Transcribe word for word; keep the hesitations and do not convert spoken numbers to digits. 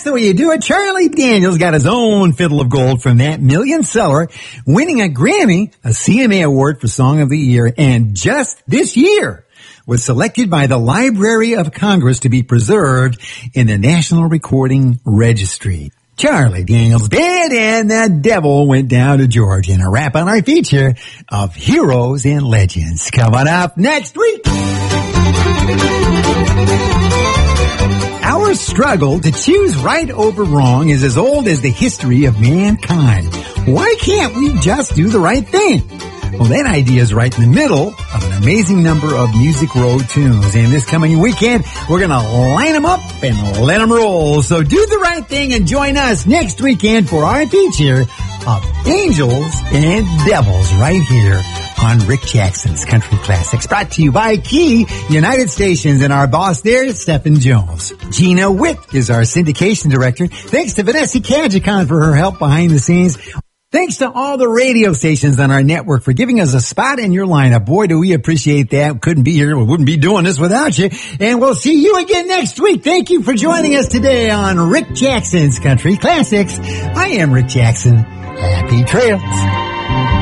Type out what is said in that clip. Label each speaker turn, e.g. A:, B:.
A: the way you do it. Charlie Daniels got his own fiddle of gold from that million seller, winning a Grammy, a C M A award for Song of the Year, and just this year was selected by the Library of Congress to be preserved in the National Recording Registry. Charlie Daniels Band and the Devil Went Down to Georgia, in a wrap on our feature of Heroes and Legends. Coming up next week. Our struggle to choose right over wrong is as old as the history of mankind. Why can't we just do the right thing? Well, that idea is right in the middle of an amazing number of Music Row tunes. And this coming weekend, we're going to line them up and let them roll. So do the right thing and join us next weekend for our feature of Angels and Devils right here on Rick Jackson's Country Classics. Brought to you by Key United Stations, and our boss there is Stephen Jones. Gina Witt is our syndication director. Thanks to Vanessa Kajikon for her help behind the scenes. Thanks to all the radio stations on our network for giving us a spot in your lineup. Boy, do we appreciate that. Couldn't be here. We wouldn't be doing this without you. And we'll see you again next week. Thank you for joining us today on Rick Jackson's Country Classics. I am Rick Jackson. Happy trails.